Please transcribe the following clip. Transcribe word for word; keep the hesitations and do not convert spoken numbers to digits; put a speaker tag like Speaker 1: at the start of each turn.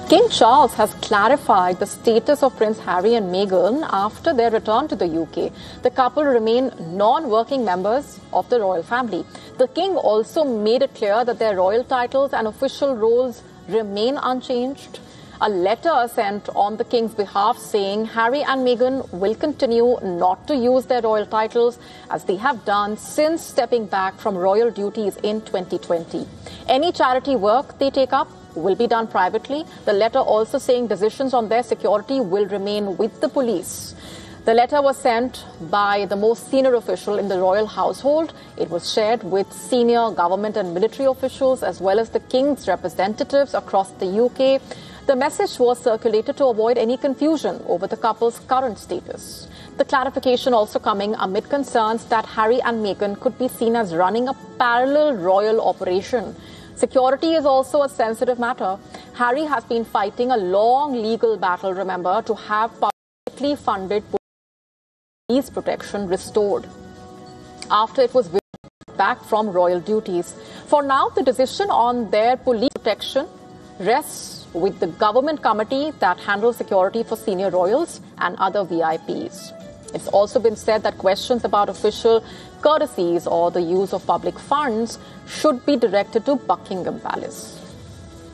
Speaker 1: King Charles has clarified the status of Prince Harry and Meghan after their return to the U K. The couple remain non-working members of the royal family. The King also made it clear that their royal titles and official roles remain unchanged. A letter sent on the King's behalf saying Harry and Meghan will continue not to use their royal titles as they have done since stepping back from royal duties in twenty twenty. Any charity work they take up will be done privately. The letter also saying decisions on their security will remain with the police. The letter was sent by the most senior official in the royal household. It was shared with senior government and military officials as well as the King's representatives across the U K. The message was circulated to avoid any confusion over the couple's current status. The clarification also coming amid concerns that Harry and Meghan could be seen as running a parallel royal operation. Security is also a sensitive matter. Harry has been fighting a long legal battle, remember, to have publicly funded police protection restored after it was back from royal duties. For now, the decision on their police protection rests with the government committee that handles security for senior royals and other V I Ps. It's also been said that questions about official courtesies or the use of public funds should be directed to Buckingham Palace.